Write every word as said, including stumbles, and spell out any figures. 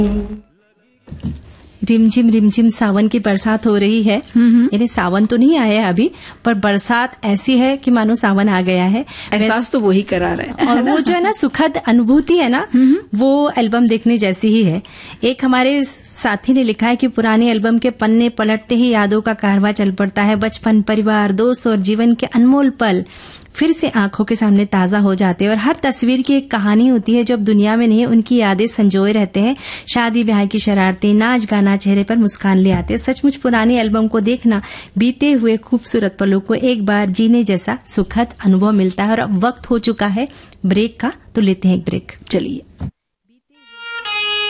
रिमझिम रिमझिम सावन की बरसात हो रही है। यानी सावन तो नहीं आया अभी, पर बरसात ऐसी है कि मानो सावन आ गया है। एहसास तो वही करा रहा है। और वो जो है ना सुखद अनुभूति है ना, वो एल्बम देखने जैसी ही है। एक हमारे साथी ने लिखा है कि पुरानी एल्बम के पन्ने पलटते ही यादों का कारवां चल पड़ता है। बचपन, परिवार, दोस्त और जीवन के अनमोल पल फिर से आंखों के सामने ताजा हो जाते हैं। और हर तस्वीर की एक कहानी होती है, जब दुनिया में नहीं उनकी यादें संजोए रहते हैं। शादी ब्याह की शरारतें, नाच गाना, चेहरे पर मुस्कान ले आते हैं। सचमुच पुरानी एल्बम को देखना बीते हुए खूबसूरत पलों को एक बार जीने जैसा सुखद अनुभव मिलता है। और अब वक्त हो चुका है ब्रेक का, तो लेते हैं एक ब्रेक। चलिए।